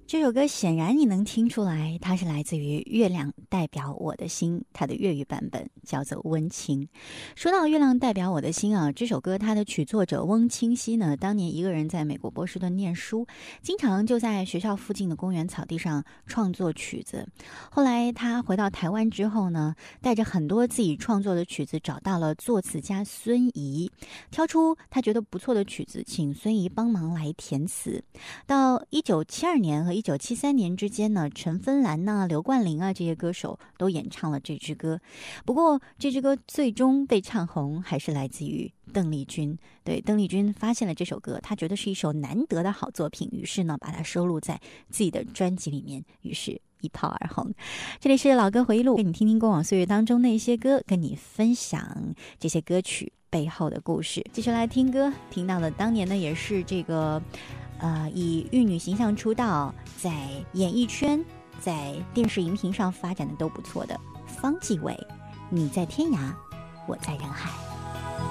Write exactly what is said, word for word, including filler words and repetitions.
这首歌显然你能听出来，它是来自于《月亮代表我的心》，它的粤语版本叫做《温情》。说到《月亮代表我的心》啊，这首歌它的曲作者翁清溪呢，当年一个人在美国波士顿念书，经常就在学校附近的公园草地上创作曲子。后来他回到台湾之后呢，带着很多自己创作的曲子，找到了作词家孙怡，挑出他觉得不错的曲子，请孙怡帮忙来填词。到一九七二年和一九七三年之间呢，陈芬兰呐、刘冠霖啊这些歌手都演唱了这支歌。不过这支歌最终被唱红，还是来自于邓丽君。对，邓丽君发现了这首歌，她觉得是一首难得的好作品，于是呢把它收录在自己的专辑里面，于是一炮而红。这里是老歌回忆录，跟你听听过往岁月当中那些歌，跟你分享这些歌曲背后的故事。继续来听歌，听到的当年呢也是这个呃，以玉女形象出道，在演艺圈在电视荧屏上发展的都不错的方季韦，你在天涯我在人海。